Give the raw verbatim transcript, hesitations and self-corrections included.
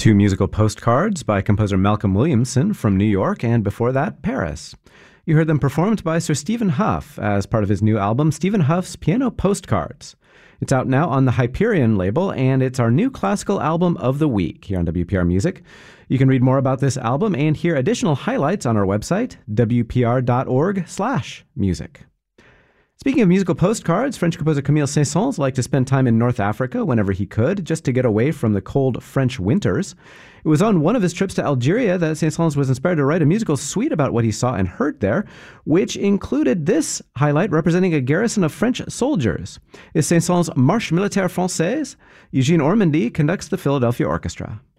Two musical postcards by composer Malcolm Williamson from New York, and before that, Paris. You heard them performed by Sir Stephen Hough as part of his new album, Stephen Hough's Piano Postcards. It's out now on the Hyperion label, and it's our new classical album of the week here on W P R Music. You can read more about this album and hear additional highlights on our website, w p r dot org slash music. Speaking of musical postcards, French composer Camille Saint-Saëns liked to spend time in North Africa whenever he could, just to get away from the cold French winters. It was on one of his trips to Algeria that Saint-Saëns was inspired to write a musical suite about what he saw and heard there, which included this highlight representing a garrison of French soldiers. It's Saint-Saëns' Marche Militaire Française. Eugene Ormandy conducts the Philadelphia Orchestra.